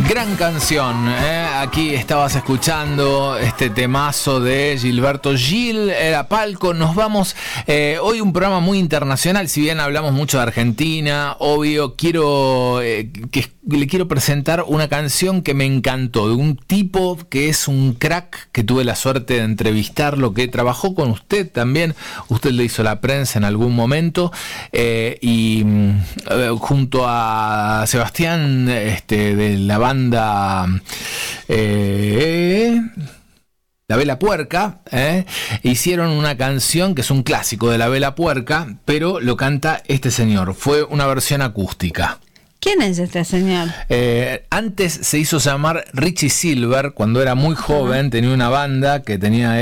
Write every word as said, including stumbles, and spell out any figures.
Gran canción, ¿eh? Aquí estabas escuchando este temazo de Gilberto Gil, era Palco. Nos vamos, eh, hoy un programa muy internacional, si bien hablamos mucho de Argentina, obvio, quiero eh, que le quiero presentar una canción que me encantó, de un tipo que es un crack, que tuve la suerte de entrevistarlo, que trabajó con usted también, usted le hizo la prensa en algún momento, eh, y eh, junto a Sebastián, este, de la banda eh, La Vela Puerca, eh, hicieron una canción que es un clásico de La Vela Puerca, pero lo canta este señor, fue una versión acústica. ¿Quién es este señor? Eh, antes se hizo llamar Richie Silver, cuando era muy joven, tenía una banda que tenía